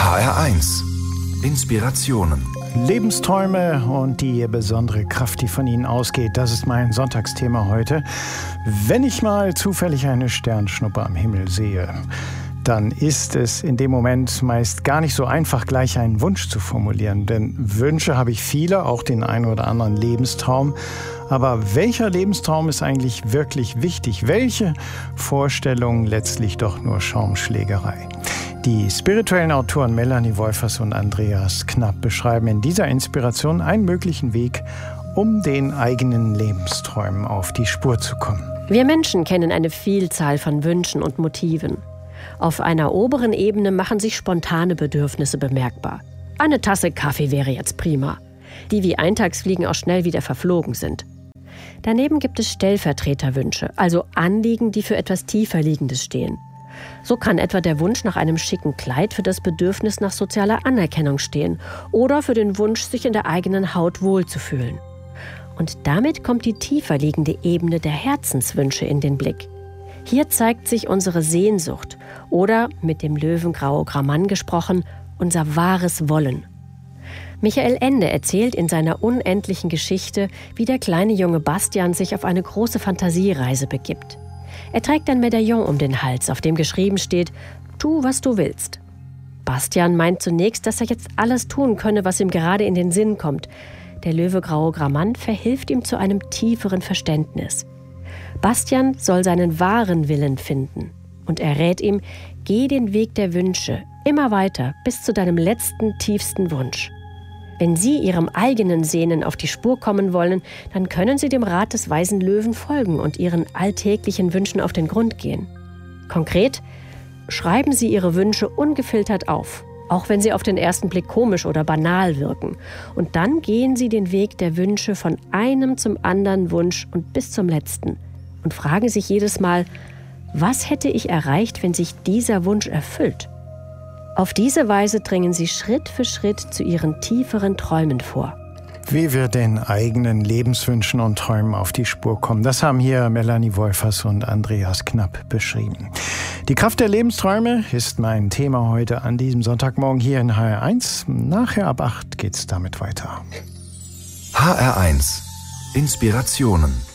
HR1 Inspirationen. Lebensträume und die besondere Kraft, die von ihnen ausgeht, das ist mein Sonntagsthema heute. Wenn ich mal zufällig eine Sternschnuppe am Himmel sehe, dann ist es in dem Moment meist gar nicht so einfach, gleich einen Wunsch zu formulieren. Denn Wünsche habe ich viele, auch den einen oder anderen Lebenstraum. Aber welcher Lebenstraum ist eigentlich wirklich wichtig? Welche Vorstellung letztlich doch nur Schaumschlägerei? Die spirituellen Autoren Melanie Wolfers und Andreas Knapp beschreiben in dieser Inspiration einen möglichen Weg, um den eigenen Lebensträumen auf die Spur zu kommen. Wir Menschen kennen eine Vielzahl von Wünschen und Motiven. Auf einer oberen Ebene machen sich spontane Bedürfnisse bemerkbar. Eine Tasse Kaffee wäre jetzt prima, die wie Eintagsfliegen auch schnell wieder verflogen sind. Daneben gibt es Stellvertreterwünsche, also Anliegen, die für etwas Tieferliegendes stehen. So kann etwa der Wunsch nach einem schicken Kleid für das Bedürfnis nach sozialer Anerkennung stehen oder für den Wunsch, sich in der eigenen Haut wohlzufühlen. Und damit kommt die tiefer liegende Ebene der Herzenswünsche in den Blick. Hier zeigt sich unsere Sehnsucht oder, mit dem Löwengrau-Grammann gesprochen, unser wahres Wollen. Michael Ende erzählt in seiner unendlichen Geschichte, wie der kleine junge Bastian sich auf eine große Fantasiereise begibt. Er trägt ein Medaillon um den Hals, auf dem geschrieben steht: Tu, was du willst. Bastian meint zunächst, dass er jetzt alles tun könne, was ihm gerade in den Sinn kommt. Der löwegraue Grammann verhilft ihm zu einem tieferen Verständnis. Bastian soll seinen wahren Willen finden und er rät ihm: Geh den Weg der Wünsche, immer weiter, bis zu deinem letzten, tiefsten Wunsch. Wenn Sie Ihrem eigenen Sehnen auf die Spur kommen wollen, dann können Sie dem Rat des weisen Löwen folgen und Ihren alltäglichen Wünschen auf den Grund gehen. Konkret: Schreiben Sie Ihre Wünsche ungefiltert auf, auch wenn sie auf den ersten Blick komisch oder banal wirken. Und dann gehen Sie den Weg der Wünsche von einem zum anderen Wunsch und bis zum letzten und fragen sich jedes Mal: Was hätte ich erreicht, wenn sich dieser Wunsch erfüllt? Auf diese Weise dringen Sie Schritt für Schritt zu Ihren tieferen Träumen vor. Wie wir den eigenen Lebenswünschen und Träumen auf die Spur kommen, das haben hier Melanie Wolfers und Andreas Knapp beschrieben. Die Kraft der Lebensträume ist mein Thema heute an diesem Sonntagmorgen hier in HR1. Nachher ab 8 geht's damit weiter. HR1 Inspirationen.